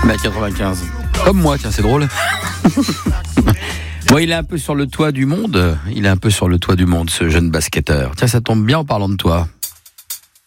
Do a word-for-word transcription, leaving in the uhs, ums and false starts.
Bah, quatre-vingt-quinze. Comme moi, tiens, c'est drôle. Bon, il est un peu sur le toit du monde. Il est un peu sur le toit du monde, ce jeune basketteur. Tiens, ça tombe bien en parlant de toi.